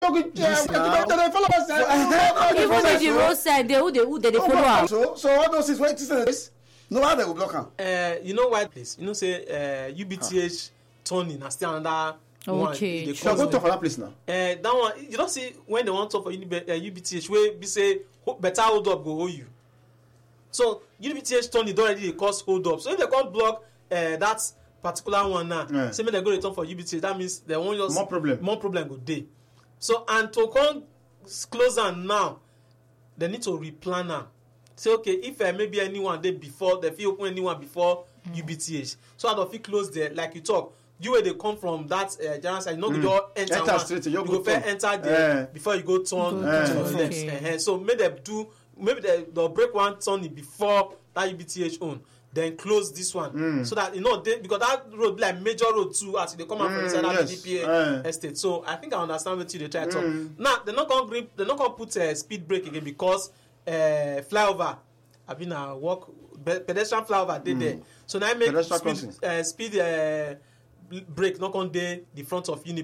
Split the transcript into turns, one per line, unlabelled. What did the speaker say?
Even if the road side, who they follow am.
So all those things wey this no how they will block am.
You know why place? You know say UBTH turning na still another one.
Okay.
You go talk for that place now.
That one you don't see when they want to talk for UBTH wey be say better hold up go hold you. So UBTH turning don already dey cause hold up. So if they come block that particular one now, say make they go return for UBTH, that means they won't just more problem go dey. So and to come close am now, they need to replan am. Say okay, if maybe anyone dey before, they fit open anyone before UBTH. So I don't fit close there, like you talk. You where they come from that general side, you no go just enter one.
Straight,
you go first enter there before you go turn to the left.
Okay.
So maybe they'll break one turn before that UBTH own. Then close this one so that because that road be like major road too as they come out from inside that DPA estate. So I think I understand what they try to talk. Now they're not gonna put a speed brake again because flyover. I mean pedestrian flyover they there. So now I make speed brake not on the front of Unity.